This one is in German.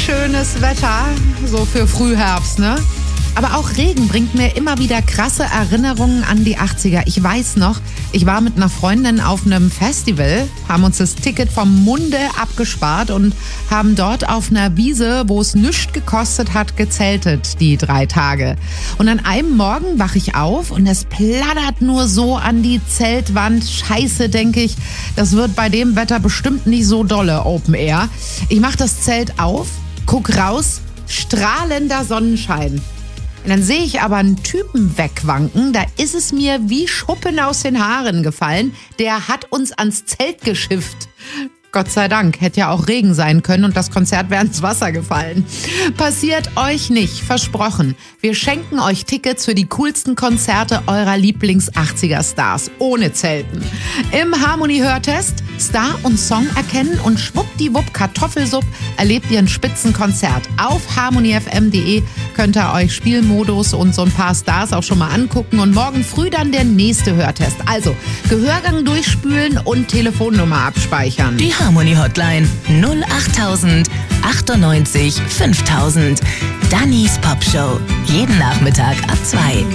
schönes Wetter, so für Frühherbst, ne? Aber auch Regen bringt mir immer wieder krasse Erinnerungen an die 80er. Ich weiß noch, ich war mit einer Freundin auf einem Festival, haben uns das Ticket vom Munde abgespart und haben dort auf einer Wiese, wo es nichts gekostet hat, gezeltet, die 3 Tage. Und an einem Morgen wache ich auf und es plattert nur so an die Zeltwand. Scheiße, denke ich, das wird bei dem Wetter bestimmt nicht so dolle, Open Air. Ich mache das Zelt auf, guck raus, strahlender Sonnenschein. Und dann sehe ich aber einen Typen wegwanken, da ist es mir wie Schuppen aus den Haaren gefallen. Der hat uns ans Zelt geschifft. Gott sei Dank, hätte ja auch Regen sein können und das Konzert wäre ins Wasser gefallen. Passiert euch nicht, versprochen. Wir schenken euch Tickets für die coolsten Konzerte eurer Lieblings-80er-Stars, ohne Zelten. Im Harmony-Hörtest Star und Song erkennen und schwuppdiwupp Kartoffelsupp erlebt ihr ein Spitzenkonzert. Auf harmonyfm.de könnt ihr euch Spielmodus und so ein paar Stars auch schon mal angucken und morgen früh dann der nächste Hörtest. Also Gehörgang durchspülen und Telefonnummer abspeichern. Die Harmony Hotline 08000 98 5000. Dannys Popshow. Jeden Nachmittag ab 2.